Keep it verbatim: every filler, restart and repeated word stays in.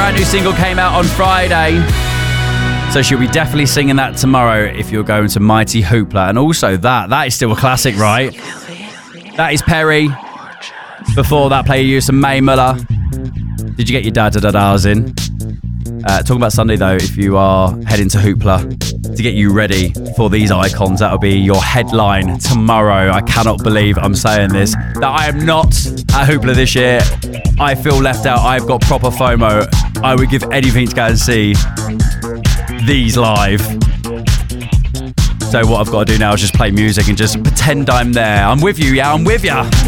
brand new single came out on Friday. So she'll be definitely singing that tomorrow if you're going to Mighty Hoopla. And also that, that is still a classic, right? That is Perry. Before that, play you some Mae Muller. Did you get your da-da-da-das in? Uh, talking about Sunday, though, if you are heading to Hoopla to get you ready for these icons, that'll be your headline tomorrow. I cannot believe I'm saying this, that I am not at Hoopla this year. I feel left out. I've got proper FOMO. I would give anything to go and see these live. So what I've got to do now is just play music and just pretend I'm there. I'm with you, yeah, I'm with you.